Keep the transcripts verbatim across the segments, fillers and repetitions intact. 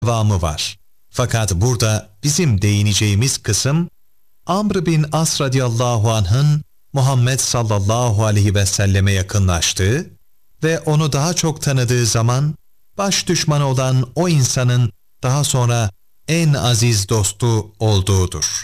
devamı var. Fakat burada bizim değineceğimiz kısım, Amr bin As radıyallahu anh'ın Muhammed sallallahu aleyhi ve selleme yakınlaştığı ve onu daha çok tanıdığı zaman, baş düşmanı olan o insanın daha sonra en aziz dostu olduğudur.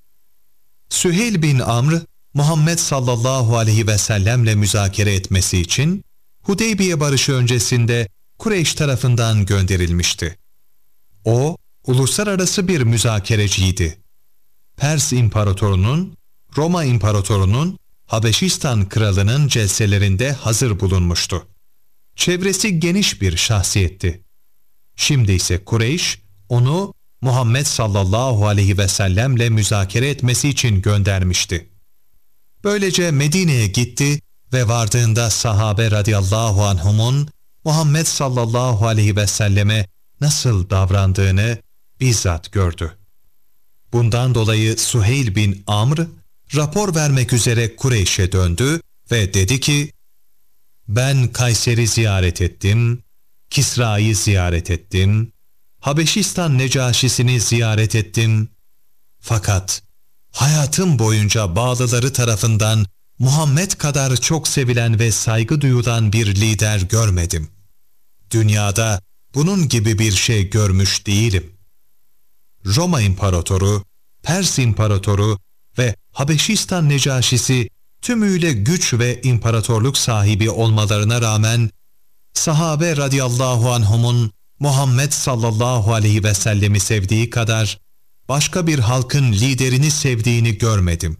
Süheyl bin Amr, Muhammed sallallahu aleyhi ve sellemle müzakere etmesi için Hudeybiye barışı öncesinde Kureyş tarafından gönderilmişti. O, uluslararası bir müzakereciydi. Pers İmparatorunun, Roma İmparatorunun, Habeşistan kralının celselerinde hazır bulunmuştu. Çevresi geniş bir şahsiyetti. Şimdi ise Kureyş, onu Muhammed sallallahu aleyhi ve sellemle müzakere etmesi için göndermişti. Böylece Medine'ye gitti ve vardığında sahabe radıyallahu anhumun Muhammed sallallahu aleyhi ve selleme nasıl davrandığını bizzat gördü. Bundan dolayı Süheyl bin Amr rapor vermek üzere Kureyş'e döndü ve dedi ki, ben Kayser'i ziyaret ettim, Kisra'yı ziyaret ettim, Habeşistan Necaşisini ziyaret ettim. Fakat hayatım boyunca bağlıları tarafından Muhammed kadar çok sevilen ve saygı duyulan bir lider görmedim. Dünyada bunun gibi bir şey görmüş değilim. Roma İmparatoru, Pers İmparatoru ve Habeşistan Necaşisi tümüyle güç ve imparatorluk sahibi olmalarına rağmen, sahabe radıyallahu anhumun Muhammed sallallahu aleyhi ve sellemi sevdiği kadar başka bir halkın liderini sevdiğini görmedim.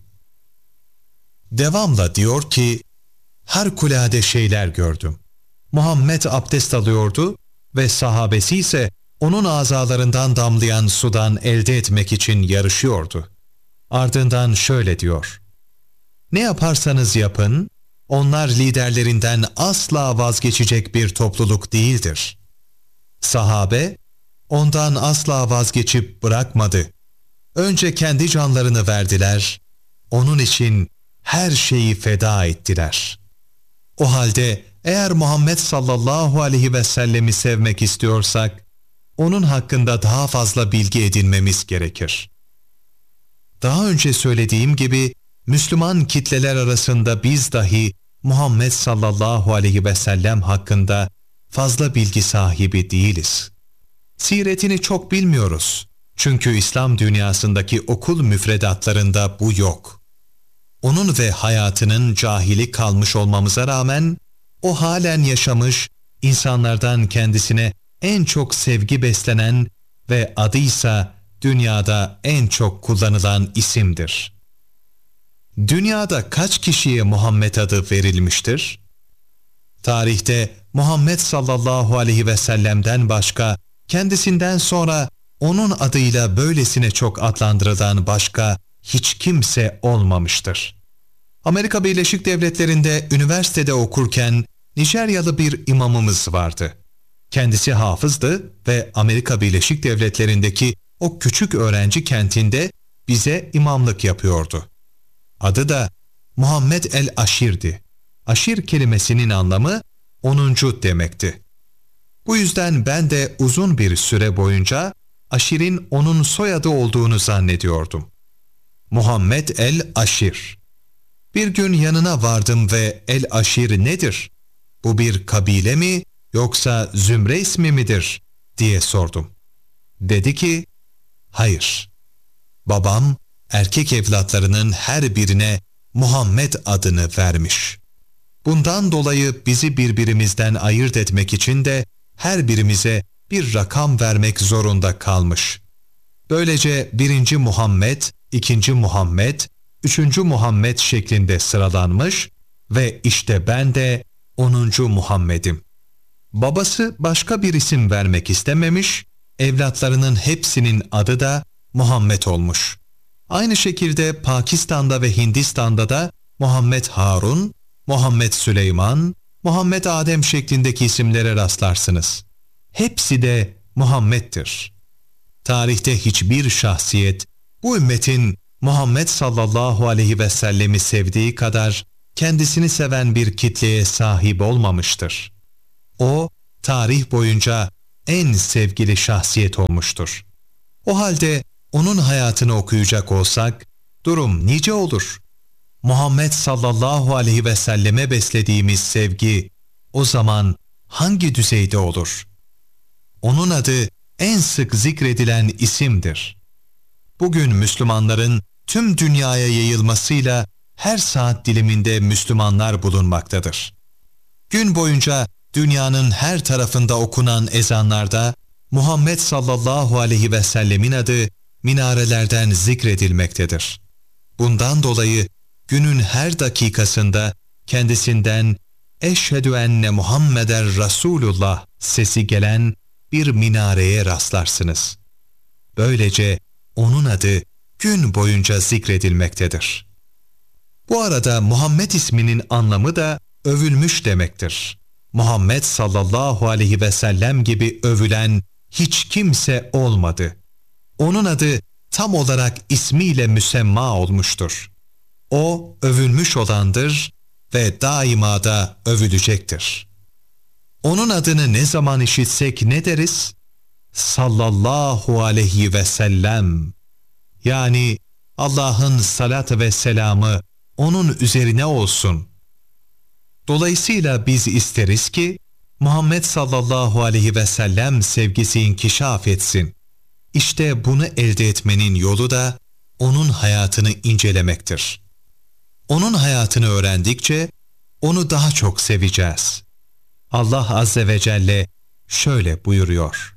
Devamla diyor ki, harikulade şeyler gördüm. Muhammed abdest alıyordu ve sahabesi ise onun azalarından damlayan sudan elde etmek için yarışıyordu. Ardından şöyle diyor, ne yaparsanız yapın, onlar liderlerinden asla vazgeçecek bir topluluk değildir. Sahabe, ondan asla vazgeçip bırakmadı. Önce kendi canlarını verdiler, onun için her şeyi feda ettiler. O halde eğer Muhammed sallallahu aleyhi ve sellemi sevmek istiyorsak, onun hakkında daha fazla bilgi edinmemiz gerekir. Daha önce söylediğim gibi, Müslüman kitleler arasında biz dahi Muhammed sallallahu aleyhi ve sellem hakkında fazla bilgi sahibi değiliz. Siretini çok bilmiyoruz. Çünkü İslam dünyasındaki okul müfredatlarında bu yok. Onun ve hayatının cahili kalmış olmamıza rağmen, o halen yaşamış, insanlardan kendisine en çok sevgi beslenen ve adıysa dünyada en çok kullanılan isimdir. Dünyada kaç kişiye Muhammed adı verilmiştir? Tarihte Muhammed sallallahu aleyhi ve sellem'den başka, kendisinden sonra onun adıyla böylesine çok adlandırılan başka hiç kimse olmamıştır. Amerika Birleşik Devletleri'nde üniversitede okurken Nijeryalı bir imamımız vardı. Kendisi hafızdı ve Amerika Birleşik Devletleri'ndeki o küçük öğrenci kentinde bize imamlık yapıyordu. Adı da Muhammed el-Aşir'di. Aşir kelimesinin anlamı onuncu demekti. Bu yüzden ben de uzun bir süre boyunca Aşir'in onun soyadı olduğunu zannediyordum. Muhammed el-Aşir. Bir gün yanına vardım ve el-Aşir nedir? Bu bir kabile mi yoksa zümre ismi midir diye sordum. Dedi ki, hayır. Babam erkek evlatlarının her birine Muhammed adını vermiş. Bundan dolayı bizi birbirimizden ayırt etmek için de her birimize bir rakam vermek zorunda kalmış. Böylece birinci Muhammed, ikinci Muhammed, üçüncü Muhammed şeklinde sıralanmış ve işte ben de onuncu Muhammed'im. Babası başka bir isim vermek istememiş, evlatlarının hepsinin adı da Muhammed olmuş. Aynı şekilde Pakistan'da ve Hindistan'da da Muhammed Harun, Muhammed Süleyman, Muhammed Adem şeklindeki isimlere rastlarsınız. Hepsi de Muhammed'tir. Tarihte hiçbir şahsiyet bu ümmetin Muhammed sallallahu aleyhi ve sellemi sevdiği kadar kendisini seven bir kitleye sahip olmamıştır. O, tarih boyunca en sevgili şahsiyet olmuştur. O halde onun hayatını okuyacak olsak, durum nice olur. Muhammed sallallahu aleyhi ve selleme beslediğimiz sevgi, o zaman hangi düzeyde olur? Onun adı en sık zikredilen isimdir. Bugün Müslümanların tüm dünyaya yayılmasıyla her saat diliminde Müslümanlar bulunmaktadır. Gün boyunca dünyanın her tarafında okunan ezanlarda Muhammed sallallahu aleyhi ve sellemin adı minarelerden zikredilmektedir. Bundan dolayı günün her dakikasında kendisinden "Eşhedü enne Muhammeden Resulullah" sesi gelen bir minareye rastlarsınız. Böylece onun adı gün boyunca zikredilmektedir. Bu arada Muhammed isminin anlamı da övülmüş demektir. Muhammed sallallahu aleyhi ve sellem gibi övülen hiç kimse olmadı. Onun adı tam olarak ismiyle müsemma olmuştur. O övülmüş olandır ve daima da övülecektir. Onun adını ne zaman işitsek ne deriz? Sallallahu aleyhi ve sellem. Yani Allah'ın salatı ve selamı onun üzerine olsun. Dolayısıyla biz isteriz ki Muhammed sallallahu aleyhi ve sellem sevgisi inkişaf etsin. İşte bunu elde etmenin yolu da onun hayatını incelemektir. Onun hayatını öğrendikçe onu daha çok seveceğiz. Allah azze ve celle şöyle buyuruyor: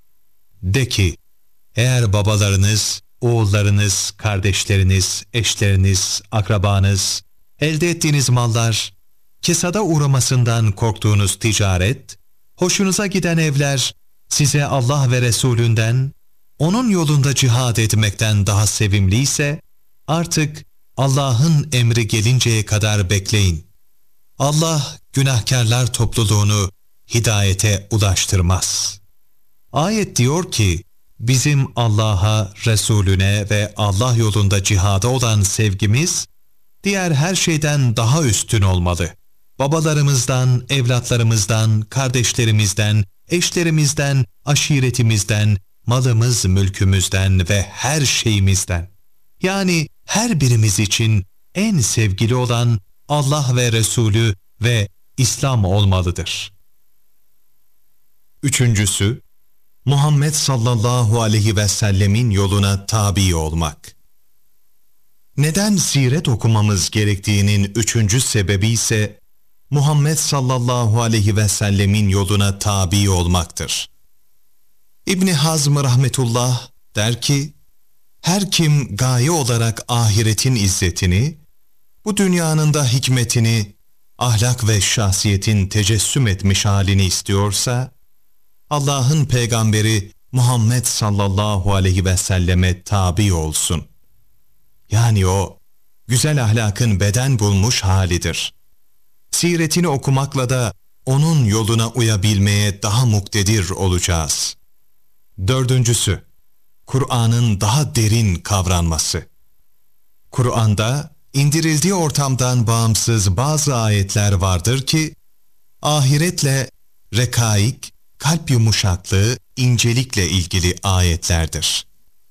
De ki, eğer babalarınız, oğullarınız, kardeşleriniz, eşleriniz, akrabanız, elde ettiğiniz mallar, kesada uğramasından korktuğunuz ticaret, hoşunuza giden evler, size Allah ve Resulünden, onun yolunda cihad etmekten daha sevimliyse, artık Allah'ın emri gelinceye kadar bekleyin. Allah günahkarlar topluluğunu hidayete ulaştırmaz. Ayet diyor ki, bizim Allah'a, Resulüne ve Allah yolunda cihada olan sevgimiz, diğer her şeyden daha üstün olmalı. Babalarımızdan, evlatlarımızdan, kardeşlerimizden, eşlerimizden, aşiretimizden, malımız, mülkümüzden ve her şeyimizden. Yani her birimiz için en sevgili olan Allah ve Resulü ve İslam olmalıdır. Üçüncüsü, Muhammed sallallahu aleyhi ve sellemin yoluna tabi olmak. Neden siret okumamız gerektiğinin üçüncü sebebi ise Muhammed sallallahu aleyhi ve sellemin yoluna tabi olmaktır. İbn Hazm rahmetullah der ki, her kim gaye olarak ahiretin izzetini, bu dünyanın da hikmetini, ahlak ve şahsiyetin tecessüm etmiş halini istiyorsa, Allah'ın peygamberi Muhammed sallallahu aleyhi ve selleme tabi olsun. Yani o, güzel ahlakın beden bulmuş halidir. Siretini okumakla da onun yoluna uyabilmeye daha muktedir olacağız. Dördüncüsü, Kur'an'ın daha derin kavranması. Kur'an'da indirildiği ortamdan bağımsız bazı ayetler vardır ki, ahiretle rekaik, kalp yumuşaklığı, incelikle ilgili ayetlerdir.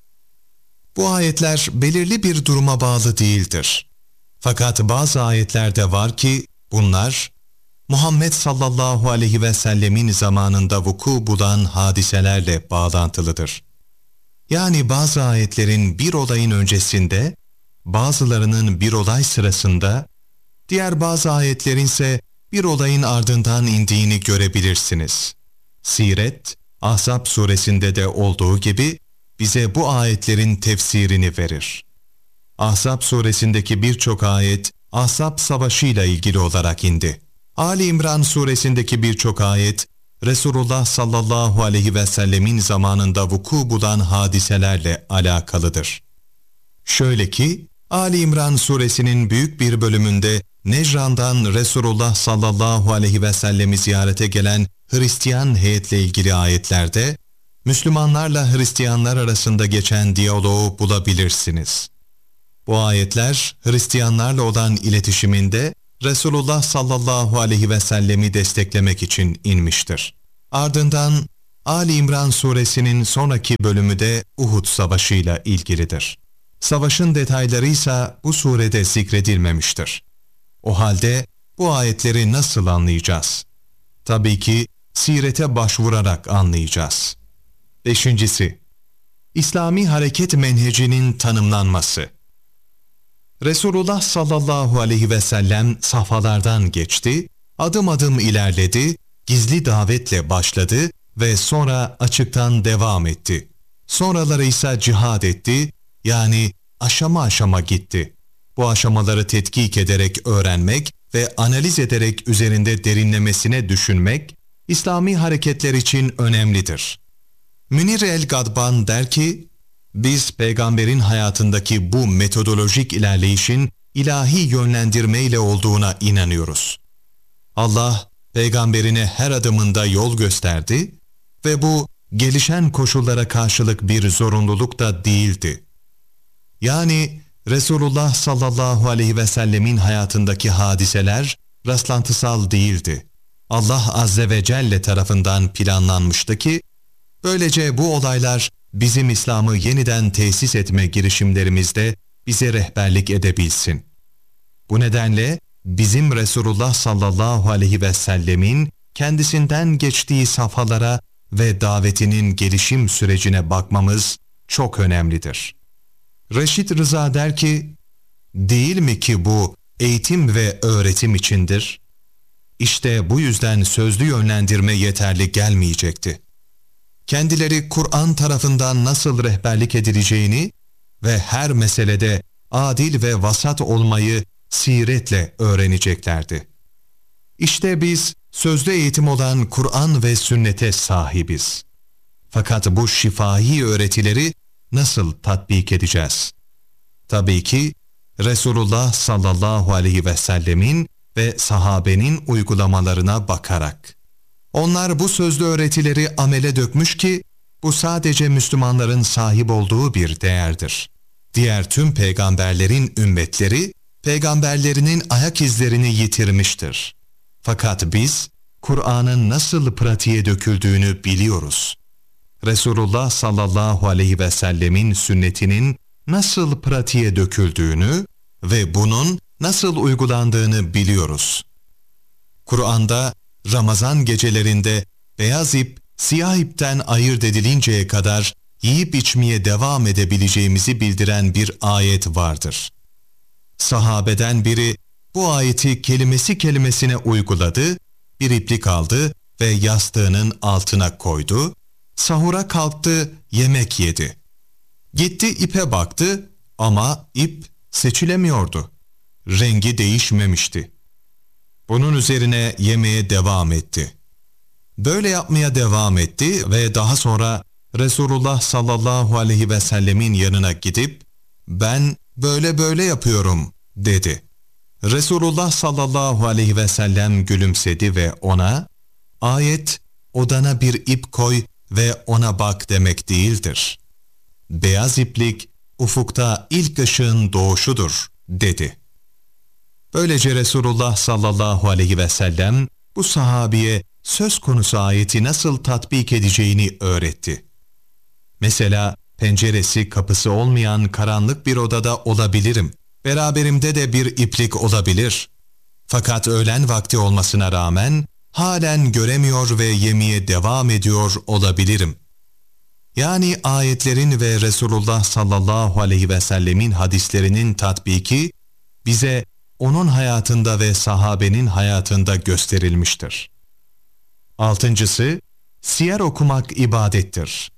Bu ayetler belirli bir duruma bağlı değildir. Fakat bazı ayetlerde var ki, bunlar, Muhammed sallallahu aleyhi ve sellemin zamanında vuku bulan hadiselerle bağlantılıdır. Yani bazı ayetlerin bir olayın öncesinde, bazılarının bir olay sırasında, diğer bazı ayetlerin ise bir olayın ardından indiğini görebilirsiniz. Siret, Ahzab suresinde de olduğu gibi bize bu ayetlerin tefsirini verir. Ahzab suresindeki birçok ayet, Ahzab savaşı ile ilgili olarak indi. Ali İmran suresindeki birçok ayet, Resulullah sallallahu aleyhi ve sellemin zamanında vuku bulan hadiselerle alakalıdır. Şöyle ki, Ali İmran suresinin büyük bir bölümünde Necran'dan Resulullah sallallahu aleyhi ve sellemi ziyarete gelen Hristiyan heyetle ilgili ayetlerde, Müslümanlarla Hristiyanlar arasında geçen diyaloğu bulabilirsiniz. Bu ayetler, Hristiyanlarla olan iletişiminde Resulullah sallallahu aleyhi ve sellemi desteklemek için inmiştir. Ardından Ali İmran suresinin sonraki bölümü de Uhud Savaşı'yla ilgilidir. Savaşın detayları ise bu surede zikredilmemiştir. O halde bu ayetleri nasıl anlayacağız? Tabii ki sirete başvurarak anlayacağız. Beşincisi, İslami hareket menhecinin tanımlanması. Resulullah sallallahu aleyhi ve sellem safhalardan geçti, adım adım ilerledi, gizli davetle başladı ve sonra açıktan devam etti. Sonraları ise cihad etti, yani aşama aşama gitti. Bu aşamaları tetkik ederek öğrenmek ve analiz ederek üzerinde derinlemesine düşünmek, İslami hareketler için önemlidir. Münir el-Gadban der ki, biz peygamberin hayatındaki bu metodolojik ilerleyişin ilahi yönlendirmeyle olduğuna inanıyoruz. Allah, peygamberine her adımında yol gösterdi ve bu gelişen koşullara karşılık bir zorunluluk da değildi. Yani Resulullah sallallahu aleyhi ve sellemin hayatındaki hadiseler rastlantısal değildi. Allah azze ve celle tarafından planlanmıştı ki, böylece bu olaylar bizim İslam'ı yeniden tesis etme girişimlerimizde bize rehberlik edebilsin. Bu nedenle bizim Resulullah sallallahu aleyhi ve sellemin kendisinden geçtiği safhalara ve davetinin gelişim sürecine bakmamız çok önemlidir. Reşit Rıza der ki, değil mi ki bu eğitim ve öğretim içindir? İşte bu yüzden sözlü yönlendirme yeterli gelmeyecekti. Kendileri Kur'an tarafından nasıl rehberlik edileceğini ve her meselede adil ve vasat olmayı siretle öğreneceklerdi. İşte biz sözlü eğitim olan Kur'an ve sünnete sahibiz. Fakat bu şifahi öğretileri nasıl tatbik edeceğiz? Tabii ki Resulullah sallallahu aleyhi ve sellemin ve sahabenin uygulamalarına bakarak. Onlar bu sözlü öğretileri amele dökmüş ki, bu sadece Müslümanların sahip olduğu bir değerdir. Diğer tüm peygamberlerin ümmetleri, peygamberlerinin ayak izlerini yitirmiştir. Fakat biz, Kur'an'ın nasıl pratiğe döküldüğünü biliyoruz. Resulullah sallallahu aleyhi ve sellemin sünnetinin nasıl pratiğe döküldüğünü ve bunun nasıl uygulandığını biliyoruz. Kur'an'da Ramazan gecelerinde beyaz ip, siyah ipten ayırt edilinceye kadar yiyip içmeye devam edebileceğimizi bildiren bir ayet vardır. Sahabeden biri bu ayeti kelimesi kelimesine uyguladı, bir iplik aldı ve yastığının altına koydu, sahura kalktı, yemek yedi. Gitti ipe baktı ama ip seçilemiyordu. Rengi değişmemişti. Bunun üzerine yemeye devam etti. Böyle yapmaya devam etti ve daha sonra Resulullah sallallahu aleyhi ve sellemin yanına gidip, ben böyle böyle yapıyorum dedi. Resulullah sallallahu aleyhi ve sellem gülümsedi ve ona, ayet odana bir ip koy ve ona bak demek değildir. Beyaz iplik ufukta ilk ışığın doğuşudur dedi. Böylece Resulullah sallallahu aleyhi ve sellem bu sahabiye söz konusu ayeti nasıl tatbik edeceğini öğretti. Mesela penceresi kapısı olmayan karanlık bir odada olabilirim. Beraberimde de bir iplik olabilir. Fakat öğlen vakti olmasına rağmen halen göremiyor ve yemeye devam ediyor olabilirim. Yani ayetlerin ve Resulullah sallallahu aleyhi ve sellemin hadislerinin tatbiki bize onun hayatında ve sahabenin hayatında gösterilmiştir. Altıncısı, siyer okumak ibadettir.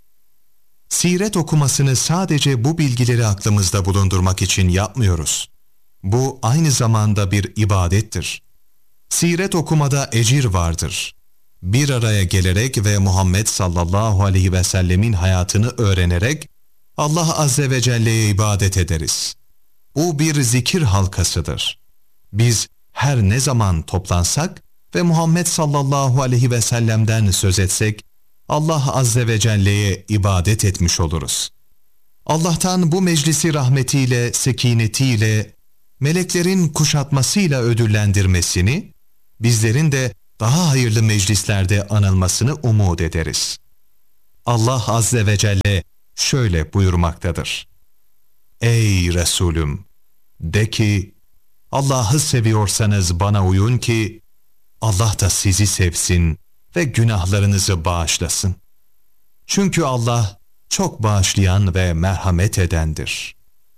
Siret okumasını sadece bu bilgileri aklımızda bulundurmak için yapmıyoruz. Bu aynı zamanda bir ibadettir. Siret okumada ecir vardır. Bir araya gelerek ve Muhammed sallallahu aleyhi ve sellemin hayatını öğrenerek Allah azze ve celle'ye ibadet ederiz. Bu bir zikir halkasıdır. Biz her ne zaman toplansak ve Muhammed sallallahu aleyhi ve sellem'den söz etsek, Allah azze ve celle'ye ibadet etmiş oluruz. Allah'tan bu meclisi rahmetiyle, sekinetiyle, meleklerin kuşatmasıyla ödüllendirmesini, bizlerin de daha hayırlı meclislerde anılmasını umut ederiz. Allah Azze ve Celle şöyle buyurmaktadır: Ey Resulüm! De ki, Allah'ı seviyorsanız bana uyun ki, Allah da sizi sevsin ve günahlarınızı bağışlasın. Çünkü Allah çok bağışlayan ve merhamet edendir.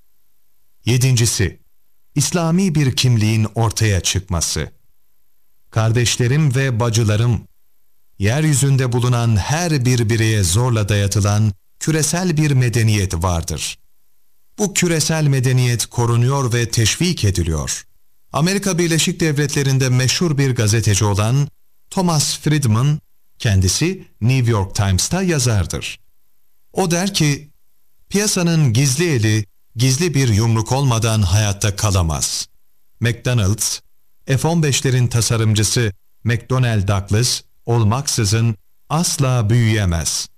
Yedincisi, İslami bir kimliğin ortaya çıkması. Kardeşlerim ve bacılarım, yeryüzünde bulunan her bir bireye zorla dayatılan küresel bir medeniyet vardır. Bu küresel medeniyet korunuyor ve teşvik ediliyor. Amerika Birleşik Devletleri'nde meşhur bir gazeteci olan Thomas Friedman, kendisi New York Times'ta yazardır. O der ki, piyasanın gizli eli, gizli bir yumruk olmadan hayatta kalamaz. McDonald's, F on beşlerin tasarımcısı McDonnell Douglas olmaksızın asla büyüyemez.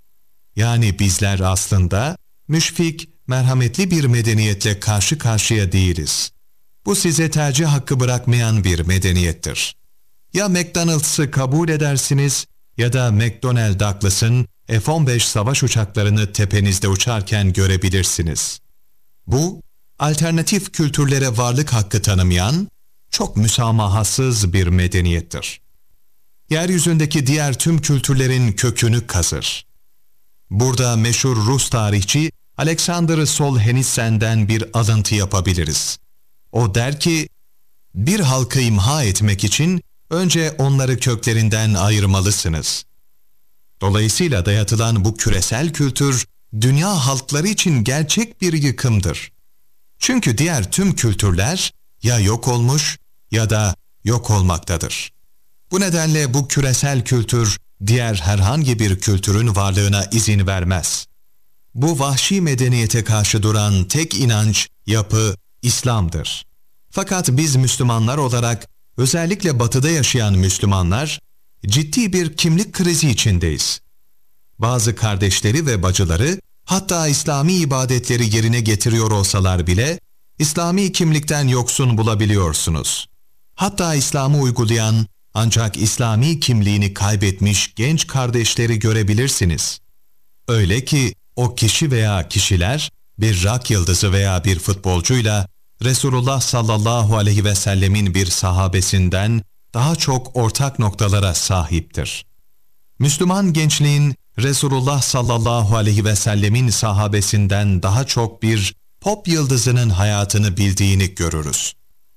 Yani bizler aslında müşfik, merhametli bir medeniyetle karşı karşıya değiliz. Bu size tercih hakkı bırakmayan bir medeniyettir. Ya McDonald's'ı kabul edersiniz ya da McDonnell Douglas'ın F on beş savaş uçaklarını tepenizde uçarken görebilirsiniz. Bu, alternatif kültürlere varlık hakkı tanımayan, çok müsamahasız bir medeniyettir. Yeryüzündeki diğer tüm kültürlerin kökünü kazır. Burada meşhur Rus tarihçi Alexander Solzhenitsyn'den bir alıntı yapabiliriz. O der ki, bir halkı imha etmek için önce onları köklerinden ayırmalısınız. Dolayısıyla dayatılan bu küresel kültür, dünya halkları için gerçek bir yıkımdır. Çünkü diğer tüm kültürler ya yok olmuş ya da yok olmaktadır. Bu nedenle bu küresel kültür, diğer herhangi bir kültürün varlığına izin vermez. Bu vahşi medeniyete karşı duran tek inanç, yapı, İslam'dır. Fakat biz Müslümanlar olarak, özellikle Batı'da yaşayan Müslümanlar, ciddi bir kimlik krizi içindeyiz. Bazı kardeşleri ve bacıları, hatta İslami ibadetleri yerine getiriyor olsalar bile, İslami kimlikten yoksun bulabiliyorsunuz. Hatta İslam'ı uygulayan, ancak İslami kimliğini kaybetmiş genç kardeşleri görebilirsiniz. Öyle ki, o kişi veya kişiler, bir rock yıldızı veya bir futbolcuyla, Resulullah sallallahu aleyhi ve sellemin bir sahabesinden daha çok ortak noktalara sahiptir. Müslüman gençliğin Resulullah sallallahu aleyhi ve sellemin sahabesinden daha çok bir pop yıldızının hayatını bildiğini görürüz.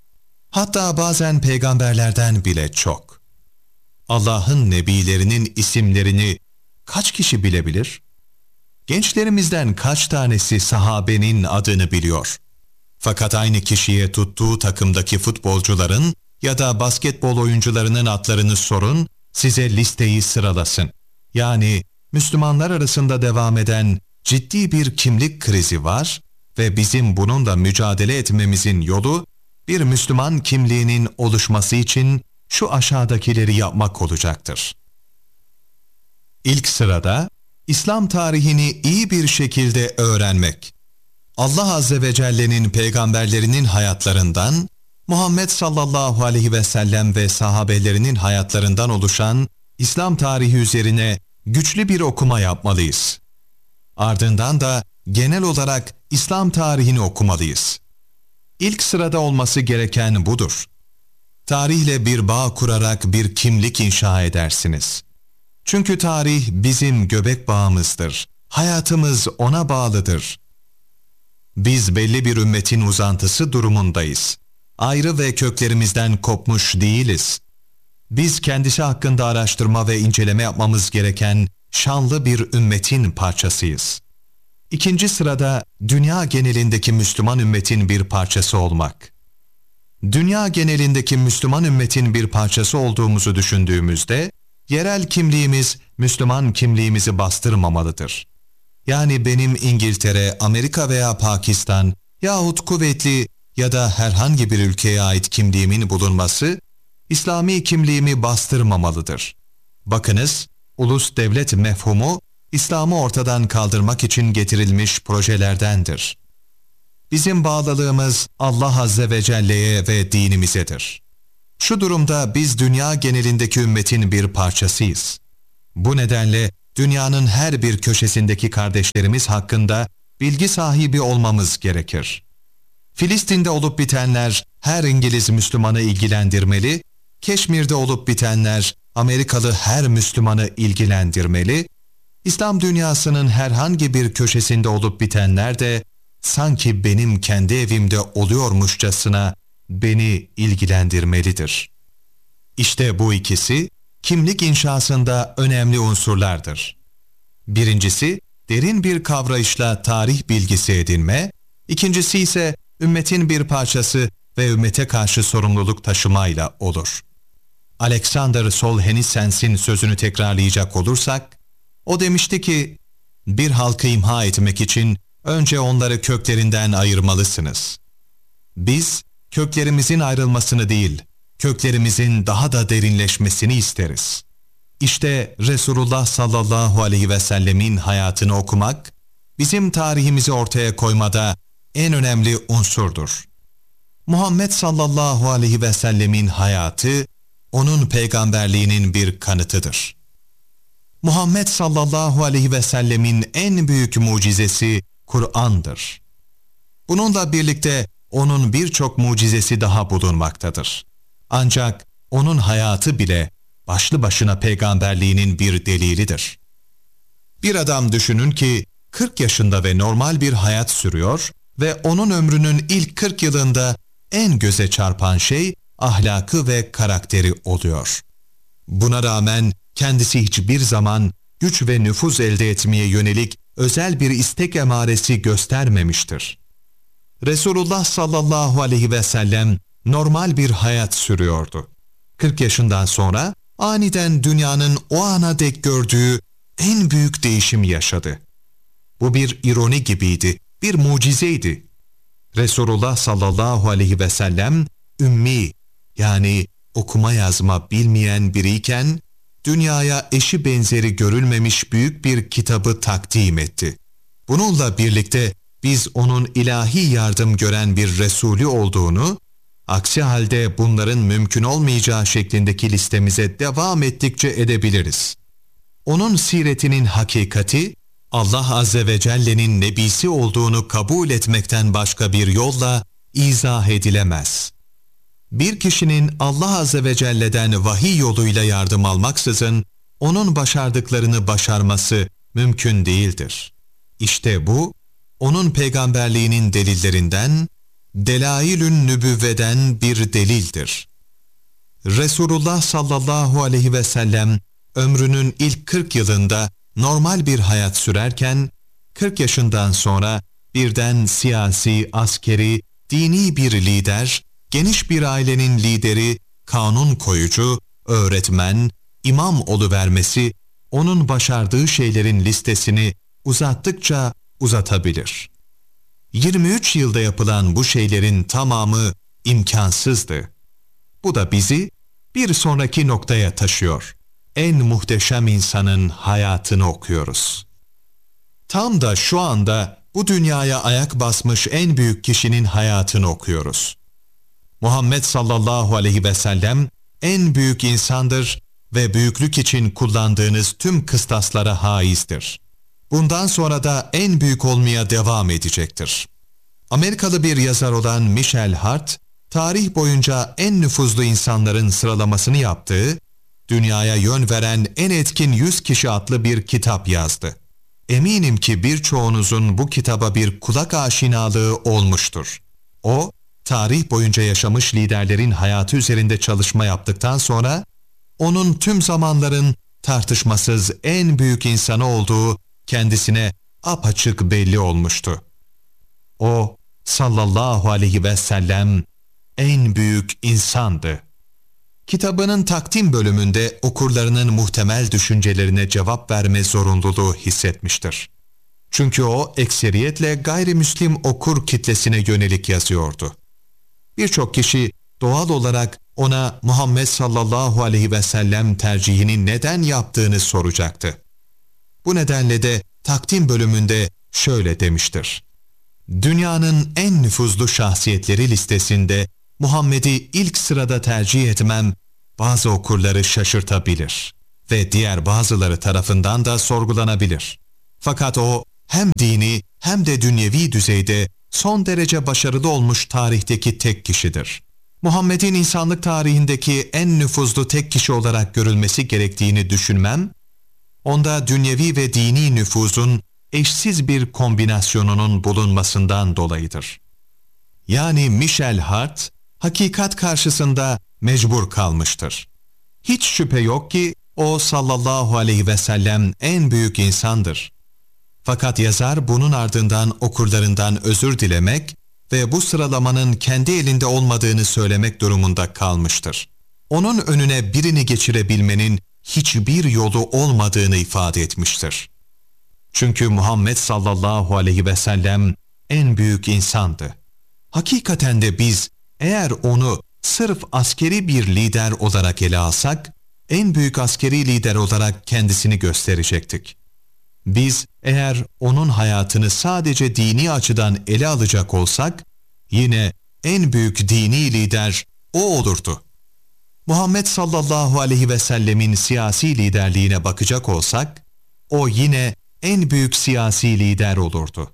Hatta bazen peygamberlerden bile çok. Allah'ın nebilerinin isimlerini kaç kişi bilebilir? Gençlerimizden kaç tanesi sahabenin adını biliyor? Fakat aynı kişiye tuttuğu takımdaki futbolcuların ya da basketbol oyuncularının adlarını sorun, size listeyi sıralasın. Yani Müslümanlar arasında devam eden ciddi bir kimlik krizi var ve bizim bununla mücadele etmemizin yolu, bir Müslüman kimliğinin oluşması için şu aşağıdakileri yapmak olacaktır. İlk sırada, İslam tarihini iyi bir şekilde öğrenmek. Allah Azze ve Celle'nin peygamberlerinin hayatlarından, Muhammed sallallahu aleyhi ve sellem ve sahabelerinin hayatlarından oluşan İslam tarihi üzerine güçlü bir okuma yapmalıyız. Ardından da genel olarak İslam tarihini okumalıyız. İlk sırada olması gereken budur. Tarihle bir bağ kurarak bir kimlik inşa edersiniz. Çünkü tarih bizim göbek bağımızdır. Hayatımız ona bağlıdır. Biz belli bir ümmetin uzantısı durumundayız. Ayrı ve köklerimizden kopmuş değiliz. Biz kendisi hakkında araştırma ve inceleme yapmamız gereken şanlı bir ümmetin parçasıyız. İkinci sırada dünya genelindeki Müslüman ümmetin bir parçası olmak. Dünya genelindeki Müslüman ümmetin bir parçası olduğumuzu düşündüğümüzde, yerel kimliğimiz Müslüman kimliğimizi bastırmamalıdır. Yani benim İngiltere, Amerika veya Pakistan yahut kuvvetli ya da herhangi bir ülkeye ait kimliğimin bulunması, İslami kimliğimi bastırmamalıdır. Bakınız, ulus devlet mefhumu, İslam'ı ortadan kaldırmak için getirilmiş projelerdendir. Bizim bağlılığımız Allah Azze ve Celle'ye ve dinimizedir. Şu durumda biz dünya genelindeki ümmetin bir parçasıyız. Bu nedenle dünyanın her bir köşesindeki kardeşlerimiz hakkında bilgi sahibi olmamız gerekir. Filistin'de olup bitenler her İngiliz Müslümanı ilgilendirmeli, Keşmir'de olup bitenler Amerikalı her Müslümanı ilgilendirmeli, İslam dünyasının herhangi bir köşesinde olup bitenler de sanki benim kendi evimde oluyormuşçasına beni ilgilendirmelidir. İşte bu ikisi kimlik inşasında önemli unsurlardır. Birincisi, derin bir kavrayışla tarih bilgisi edinme, ikincisi ise ümmetin bir parçası ve ümmete karşı sorumluluk taşımayla olur. Alexander Solzhenitsyn'in sözünü tekrarlayacak olursak, o demişti ki, bir halkı imha etmek için önce onları köklerinden ayırmalısınız. Biz, köklerimizin ayrılmasını değil, köklerimizin daha da derinleşmesini isteriz. İşte Resulullah sallallahu aleyhi ve sellemin hayatını okumak, bizim tarihimizi ortaya koymada en önemli unsurdur. Muhammed sallallahu aleyhi ve sellemin hayatı, onun peygamberliğinin bir kanıtıdır. Muhammed sallallahu aleyhi ve sellemin en büyük mucizesi Kur'an'dır. Bununla birlikte onun birçok mucizesi daha bulunmaktadır. Ancak onun hayatı bile başlı başına peygamberliğinin bir delilidir. Bir adam düşünün ki kırk yaşında ve normal bir hayat sürüyor ve onun ömrünün ilk kırk yılında en göze çarpan şey ahlakı ve karakteri oluyor. Buna rağmen kendisi hiçbir zaman güç ve nüfuz elde etmeye yönelik özel bir istek emaresi göstermemiştir. Resulullah sallallahu aleyhi ve sellem normal bir hayat sürüyordu. kırk yaşından sonra aniden dünyanın o ana dek gördüğü en büyük değişim yaşadı. Bu bir ironi gibiydi, bir mucizeydi. Resulullah sallallahu aleyhi ve sellem ümmi, yani okuma yazma bilmeyen biriyken dünyaya eşi benzeri görülmemiş büyük bir kitabı takdim etti. Bununla birlikte biz onun ilahi yardım gören bir Resulü olduğunu, aksi halde bunların mümkün olmayacağı şeklindeki listemize devam ettikçe edebiliriz. Onun siretinin hakikati, Allah Azze ve Celle'nin nebisi olduğunu kabul etmekten başka bir yolla izah edilemez. Bir kişinin Allah Azze ve Celle'den vahiy yoluyla yardım almaksızın, onun başardıklarını başarması mümkün değildir. İşte bu, onun peygamberliğinin delillerinden, delailün nübüvveden bir delildir. Resulullah sallallahu aleyhi ve sellem, ömrünün ilk kırk yılında normal bir hayat sürerken, kırk yaşından sonra birden siyasi, askeri, dini bir lider, geniş bir ailenin lideri, kanun koyucu, öğretmen, imam oluvermesi, onun başardığı şeylerin listesini uzattıkça uzatabilir. yirmi üç yılda yapılan bu şeylerin tamamı imkansızdı. Bu da bizi bir sonraki noktaya taşıyor. En muhteşem insanın hayatını okuyoruz. Tam da şu anda bu dünyaya ayak basmış en büyük kişinin hayatını okuyoruz. Muhammed sallallahu aleyhi ve sellem en büyük insandır ve büyüklük için kullandığınız tüm kıstaslara haizdir. Bundan sonra da en büyük olmaya devam edecektir. Amerikalı bir yazar olan Michel Hart, tarih boyunca en nüfuzlu insanların sıralamasını yaptığı, Dünyaya Yön Veren En Etkin yüz Kişi adlı bir kitap yazdı. Eminim ki birçoğunuzun bu kitaba bir kulak aşinalığı olmuştur. O, tarih boyunca yaşamış liderlerin hayatı üzerinde çalışma yaptıktan sonra, onun tüm zamanların tartışmasız en büyük insanı olduğu kendisine apaçık belli olmuştu. O, sallallahu aleyhi ve sellem, en büyük insandı. Kitabının takdim bölümünde okurlarının muhtemel düşüncelerine cevap verme zorunluluğu hissetmiştir. Çünkü o ekseriyetle gayrimüslim okur kitlesine yönelik yazıyordu. Birçok kişi doğal olarak ona Muhammed sallallahu aleyhi ve sellem tercihini neden yaptığını soracaktı. Bu nedenle de takdim bölümünde şöyle demiştir. Dünyanın en nüfuzlu şahsiyetleri listesinde Muhammed'i ilk sırada tercih etmem bazı okurları şaşırtabilir ve diğer bazıları tarafından da sorgulanabilir. Fakat o hem dini hem de dünyevi düzeyde son derece başarılı olmuş tarihteki tek kişidir. Muhammed'in insanlık tarihindeki en nüfuzlu tek kişi olarak görülmesi gerektiğini düşünmem, onda dünyevi ve dini nüfuzun eşsiz bir kombinasyonunun bulunmasından dolayıdır. Yani Michel Hart, hakikat karşısında mecbur kalmıştır. Hiç şüphe yok ki o sallallahu aleyhi ve sellem en büyük insandır. Fakat yazar bunun ardından okurlarından özür dilemek ve bu sıralamanın kendi elinde olmadığını söylemek durumunda kalmıştır. Onun önüne birini geçirebilmenin hiçbir yolu olmadığını ifade etmiştir. Çünkü Muhammed sallallahu aleyhi ve sellem en büyük insandı. Hakikaten de biz eğer onu sırf askeri bir lider olarak ele alsak, en büyük askeri lider olarak kendisini gösterecektik. Biz eğer onun hayatını sadece dini açıdan ele alacak olsak, yine en büyük dini lider o olurdu. Muhammed sallallahu aleyhi ve sellemin siyasi liderliğine bakacak olsak, o yine en büyük siyasi lider olurdu.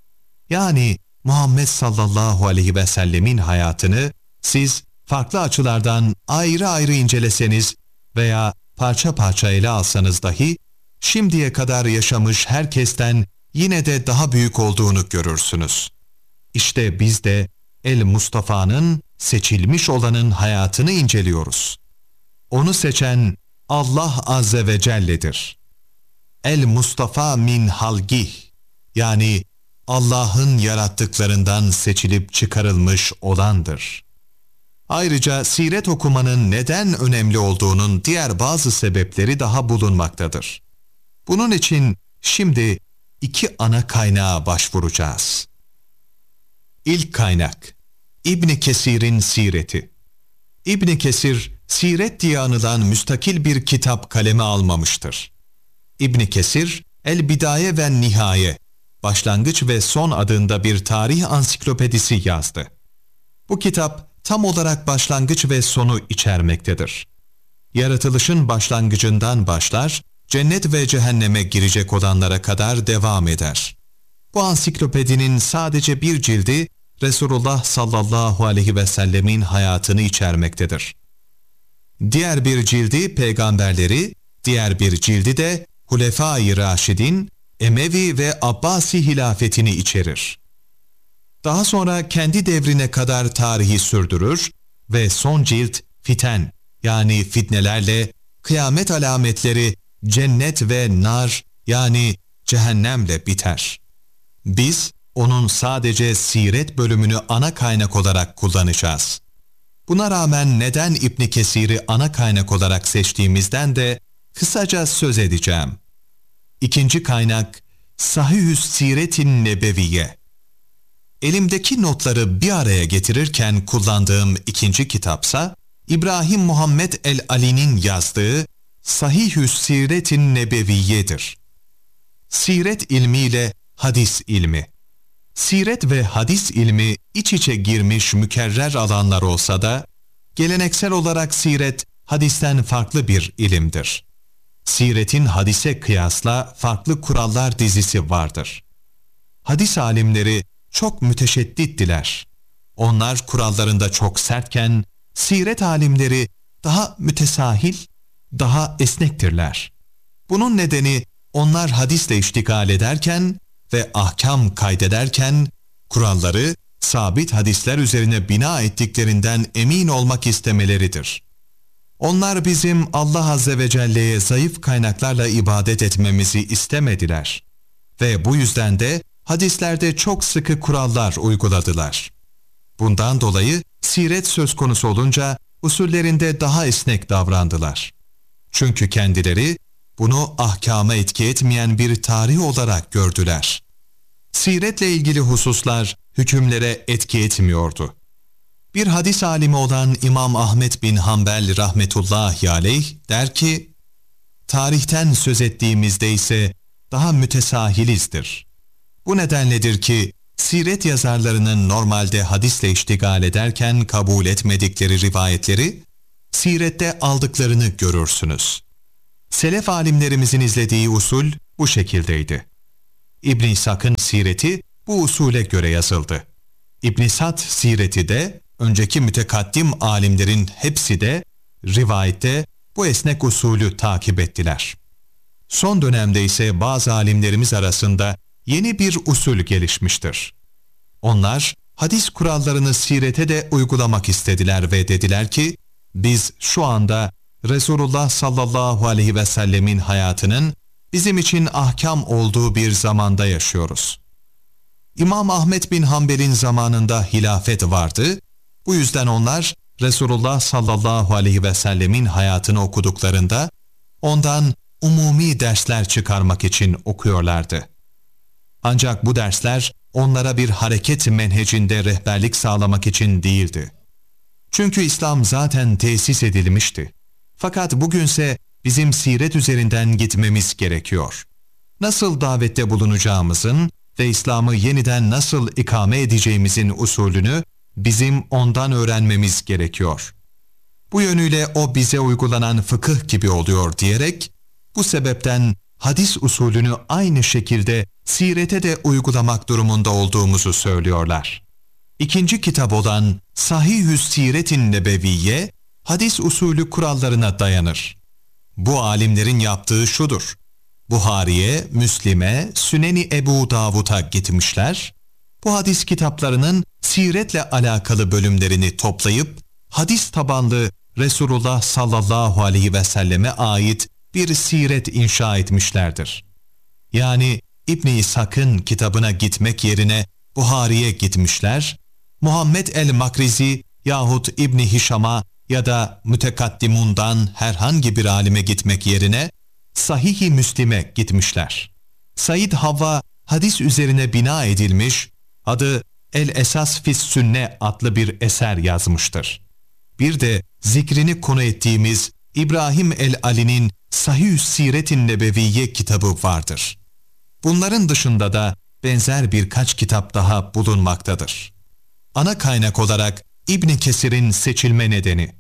Yani Muhammed sallallahu aleyhi ve sellemin hayatını siz farklı açılardan ayrı ayrı inceleseniz veya parça parça ele alsanız dahi, şimdiye kadar yaşamış herkesten yine de daha büyük olduğunu görürsünüz. İşte biz de El Mustafa'nın, seçilmiş olanın hayatını inceliyoruz. Onu seçen Allah Azze ve Celle'dir. El Mustafa min halgih, yani Allah'ın yarattıklarından seçilip çıkarılmış olandır. Ayrıca siret okumanın neden önemli olduğunun diğer bazı sebepleri daha bulunmaktadır. Bunun için şimdi iki ana kaynağa başvuracağız. İlk kaynak, İbn Kesir'in Sireti. İbn Kesir, siret diye anılan müstakil bir kitap kaleme almamıştır. İbn Kesir, El Bidaye ve Nihaye, Başlangıç ve Son adında bir tarih ansiklopedisi yazdı. Bu kitap tam olarak başlangıç ve sonu içermektedir. Yaratılışın başlangıcından başlar, cennet ve cehenneme girecek olanlara kadar devam eder. Bu ansiklopedinin sadece bir cildi, Resulullah sallallahu aleyhi ve sellemin hayatını içermektedir. Diğer bir cildi peygamberleri, diğer bir cildi de Hulefâ-i Raşidin, Emevi ve Abbasi hilafetini içerir. Daha sonra kendi devrine kadar tarihi sürdürür ve son cilt fiten, yani fitnelerle, kıyamet alametleri, cennet ve nar, yani cehennemle biter. Biz onun sadece siret bölümünü ana kaynak olarak kullanacağız. Buna rağmen neden İbn Kesir'i ana kaynak olarak seçtiğimizden de kısaca söz edeceğim. İkinci kaynak, Sahih-ü Siret-i Nebeviye. Elimdeki notları bir araya getirirken kullandığım ikinci kitapsa, İbrahim Muhammed el-Ali'nin yazdığı Sahih-ü Siret-i Nebeviye'dir. Siret ilmiyle hadis ilmi. Siret ve hadis ilmi iç içe girmiş mükerrer alanlar olsa da, geleneksel olarak siret, hadisten farklı bir ilimdir. Siretin hadise kıyasla farklı kurallar dizisi vardır. Hadis alimleri çok müteşeddittiler. Onlar kurallarında çok sertken, siret alimleri daha mütesahil, daha esnektirler. Bunun nedeni onlar hadisle iştigal ederken ve ahkam kaydederken, kuralları sabit hadisler üzerine bina ettiklerinden emin olmak istemeleridir. Onlar bizim Allah Azze ve Celle'ye zayıf kaynaklarla ibadet etmemizi istemediler ve bu yüzden de hadislerde çok sıkı kurallar uyguladılar. Bundan dolayı siret söz konusu olunca usullerinde daha esnek davrandılar. Çünkü kendileri bunu ahkama etki etmeyen bir tarih olarak gördüler. Siretle ilgili hususlar hükümlere etki etmiyordu. Bir hadis alimi olan İmam Ahmed bin Hanbel rahmetullahi aleyh der ki, tarihten söz ettiğimizde ise daha mütesahilizdir. Bu nedenledir ki siret yazarlarının normalde hadisle iştigal ederken kabul etmedikleri rivayetleri, sirette aldıklarını görürsünüz. Selef alimlerimizin izlediği usul bu şekildeydi. İbn İshak'ın sireti bu usule göre yazıldı. İbn Sad sireti de, önceki mütekaddim alimlerin hepsi de rivayette bu esnek usulü takip ettiler. Son dönemde ise bazı alimlerimiz arasında yeni bir usul gelişmiştir. Onlar hadis kurallarını sirete de uygulamak istediler ve dediler ki, biz şu anda Resulullah sallallahu aleyhi ve sellemin hayatının bizim için ahkam olduğu bir zamanda yaşıyoruz. İmam Ahmed bin Hanbel'in zamanında hilafet vardı. Bu yüzden onlar Resulullah sallallahu aleyhi ve sellemin hayatını okuduklarında ondan umumi dersler çıkarmak için okuyorlardı. Ancak bu dersler onlara bir hareket menhecinde rehberlik sağlamak için değildi. Çünkü İslam zaten tesis edilmişti. Fakat bugünse bizim siret üzerinden gitmemiz gerekiyor. Nasıl davette bulunacağımızın ve İslam'ı yeniden nasıl ikame edeceğimizin usulünü bizim ondan öğrenmemiz gerekiyor. Bu yönüyle o bize uygulanan fıkıh gibi oluyor diyerek, bu sebepten hadis usulünü aynı şekilde sirete de uygulamak durumunda olduğumuzu söylüyorlar. İkinci kitap olan Sahih-ü Siret-i Nebeviye, hadis usulü kurallarına dayanır. Bu alimlerin yaptığı şudur: Buhari'ye, Müslim'e, Süneni Ebu Davud'a gitmişler, bu hadis kitaplarının siretle alakalı bölümlerini toplayıp, hadis tabanlı Resulullah sallallahu aleyhi ve selleme ait bir siret inşa etmişlerdir. Yani İbn İshak'ın kitabına gitmek yerine Buhari'ye gitmişler, Muhammed el-Makrizi yahut İbn Hişam'a ya da mütekaddimundan herhangi bir alime gitmek yerine Sahih-i Müslim'e gitmişler. Said Havva hadis üzerine bina edilmiş, adı El-Esas fis Sünne adlı bir eser yazmıştır. Bir de zikrini konu ettiğimiz İbrahim el-Ali'nin Sahih-ü Siret-i Nebeviye kitabı vardır. Bunların dışında da benzer birkaç kitap daha bulunmaktadır. Ana kaynak olarak İbn Kesir'in seçilme nedeni.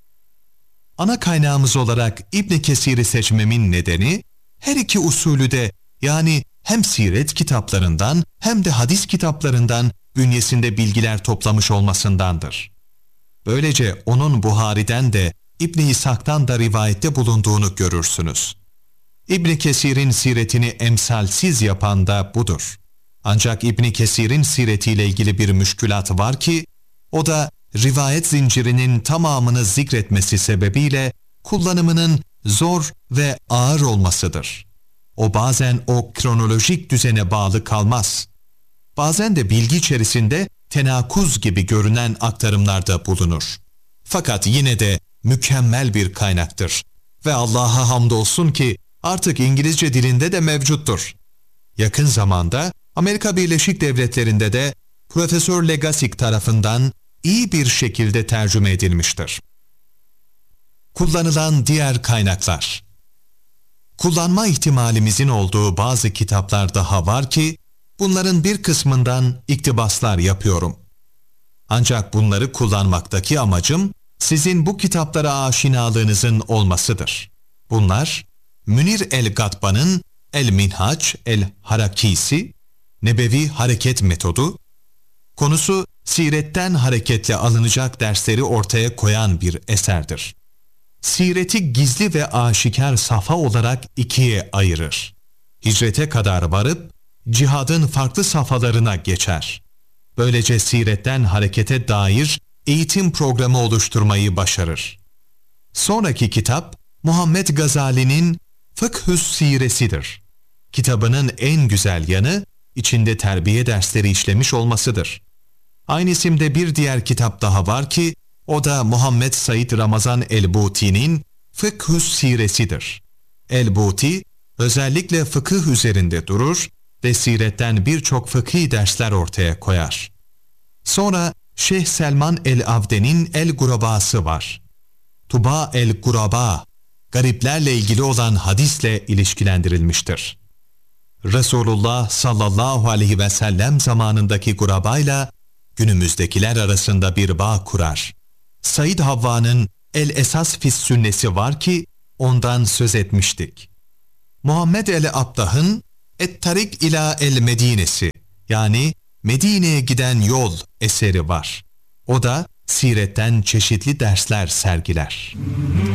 Ana kaynağımız olarak İbn Kesir'i seçmemin nedeni, her iki usulü de, yani hem siret kitaplarından hem de hadis kitaplarından bünyesinde bilgiler toplamış olmasındandır. Böylece onun Buhari'den de İbn İshak'tan da rivayette bulunduğunu görürsünüz. İbn Kesir'in siretini emsalsiz yapan da budur. Ancak İbn Kesir'in siretiyle ilgili bir müşkülat var ki, o da rivayet zincirinin tamamını zikretmesi sebebiyle kullanımının zor ve ağır olmasıdır. O bazen o kronolojik düzene bağlı kalmaz. Bazen de bilgi içerisinde tenakuz gibi görünen aktarımlarda bulunur. Fakat yine de mükemmel bir kaynaktır ve Allah'a hamdolsun ki artık İngilizce dilinde de mevcuttur. Yakın zamanda Amerika Birleşik Devletleri'nde de Profesör Legasik tarafından iyi bir şekilde tercüme edilmiştir. Kullanılan diğer kaynaklar. Kullanma ihtimalimizin olduğu bazı kitaplar daha var ki, bunların bir kısmından iktibaslar yapıyorum. Ancak bunları kullanmaktaki amacım, sizin bu kitaplara aşinalığınızın olmasıdır. Bunlar, Münir el-Gatba'nın El-Minhac el-Harakisi, Nebevi Hareket Metodu, konusu siretten hareketle alınacak dersleri ortaya koyan bir eserdir. Sireti gizli ve aşikar safha olarak ikiye ayırır. Hicrete kadar varıp, cihadın farklı safhalarına geçer. Böylece siretten harekete dair eğitim programı oluşturmayı başarır. Sonraki kitap, Muhammed Gazali'nin Fıkhü Siresidir. Kitabının en güzel yanı, içinde terbiye dersleri işlemiş olmasıdır. Aynı isimde bir diğer kitap daha var ki, o da Muhammed Said Ramazan el-Buti'nin Fıkhü Siresidir. El-Buti, özellikle fıkıh üzerinde durur ve siretten birçok fıkhi dersler ortaya koyar. Sonra Şeyh Selman el-Avde'nin El-Gurabası var. Tuba el-Guraba, gariplerle ilgili olan hadisle ilişkilendirilmiştir. Resulullah sallallahu aleyhi ve sellem zamanındaki gurabayla günümüzdekiler arasında bir bağ kurar. Said Havva'nın El Esas fis Sünnesi var ki ondan söz etmiştik. Muhammed el-Abdah'ın Et-Tarik ila el-Medinesi yani Medine'ye giden yol eseri var. O da siretten çeşitli dersler sergiler.